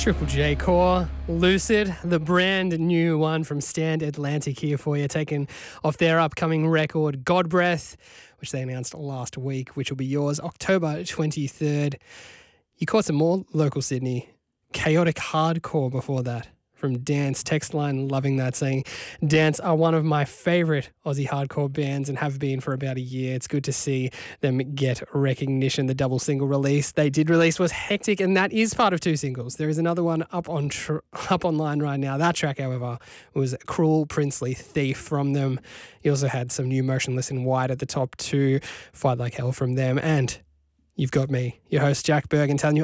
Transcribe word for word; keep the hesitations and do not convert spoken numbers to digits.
Triple J Core, Lucid, the brand new one from Stand Atlantic here for you, taken off their upcoming record, God Breath, which they announced last week, which will be yours October twenty-third. You caught some more local Sydney, Chaotic Hardcore before that. From Dance, text line, loving that, saying, Dance are one of my favourite Aussie hardcore bands and have been for about a year. It's good to see them get recognition. The double single release they did release was Hectic, and that is part of two singles. There is another one up on tr- up online right now. That track, however, was Cruel Princely Thief from them. You also had some new Motionless in White at the top too, Fight Like Hell from them, and You've Got Me. Your host, Jack Bergen, telling you